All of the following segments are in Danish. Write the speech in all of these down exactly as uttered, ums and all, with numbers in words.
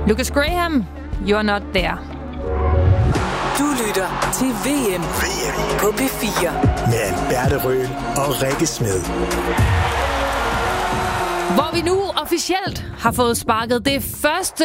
Lucas Graham, You're Not There. Du lytter til V M, V M på P fire. Med Alberte Røhl og Rikke Smed. Hvor vi nu officielt har fået sparket det første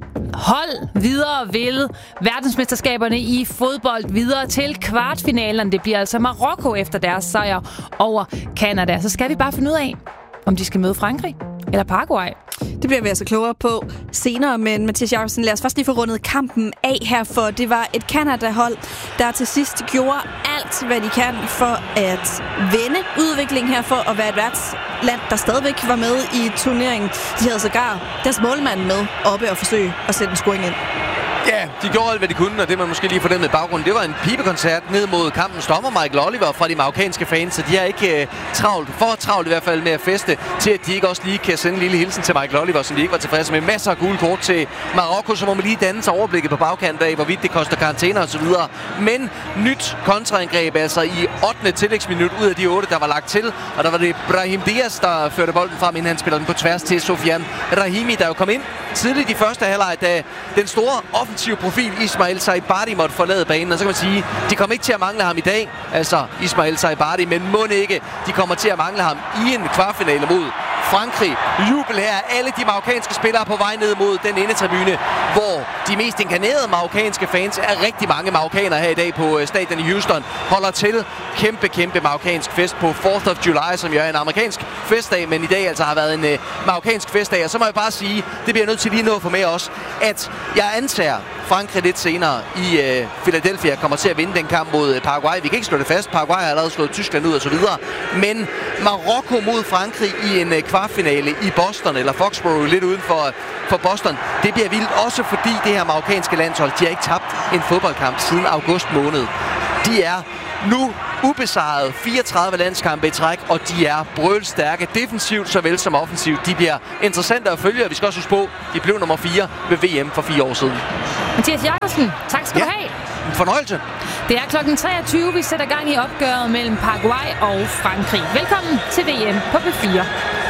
hold videre ved verdensmesterskaberne i fodbold videre til kvartfinalen. Det bliver altså Marokko efter deres sejr over Canada. Så skal vi bare finde ud af, om de skal møde Frankrig eller Paraguay. Det bliver vi altså klogere på senere, men Mathias Jacobsen, lad os først lige få rundet kampen af her, for det var et Canada-hold, der til sidst gjorde alt, hvad de kan for at vende udviklingen her, for at være et værtsland, der stadigvæk var med i turneringen. De havde sågar deres målmand med oppe og forsøge at sætte en scoring ind. Ja, de gjorde alt, hvad de kunne, og det man måske lige fornemmede i baggrunden, det var en pibekoncert ned mod kampens dommer Michael Oliver fra de marokkanske fans, så de er ikke uh, travlt, for travlt i hvert fald med at feste, til at de ikke også lige kan sende en lille hilsen til Michael Oliver, som de ikke var tilfredse med. Masser af gule kort til Marokko, så må man lige danne sig overblikket på bagkanten af, hvorvidt det koster karantæner og så videre. Men nyt kontraangreb, altså i ottende tillægsminut ud af de otte, der var lagt til, og der var det Brahim Diaz, der førte bolden frem, inden han spiller den på tværs til Sofiane Rahimi, der jo kom ind tidligt i første halvleg, da den store offensiv profil Ismail Saibari måtte forlade banen, og så kan man sige, de kommer ikke til at mangle ham i dag, altså Ismail Saibari, men må ikke, de kommer til at mangle ham i en kvartfinale mod Frankrig. Jubel her, alle de marokkanske spillere på vej ned mod den endetribune, hvor de mest inkarnerede marokkanske fans, er rigtig mange marokkanere her i dag på stadion i Houston, holder til. Kæmpe, kæmpe marokkansk fest på fourth of July, som jo er en amerikansk festdag, men i dag altså har været en uh, marokkansk festdag. Og så må jeg bare sige, det bliver jeg nødt til lige nu at få med os, at jeg antager, Frankrig lidt senere i uh, Philadelphia kommer til at vinde den kamp mod uh, Paraguay. Vi kan ikke slå det fast. Paraguay har allerede slået Tyskland ud og så videre. Men Marokko mod Frankrig i en uh, kvartfinale i Boston, eller Foxborough, lidt uden for, for Boston. Det bliver vildt også, fordi det her marokkanske landshold, de har ikke tabt en fodboldkamp siden august måned. De er nu ubesejret fireogtredive landskampe i træk, og de er brølstærke defensivt såvel som offensivt. De bliver interessante at følge, og vi skal også huske på, de blev nummer fire ved V M for fire år siden. Mathias Jacobsen, tak skal ja, du have. En fornøjelse. Det er klokken treogtyve, vi sætter gang i opgøret mellem Paraguay og Frankrig. Velkommen til V M på P fire.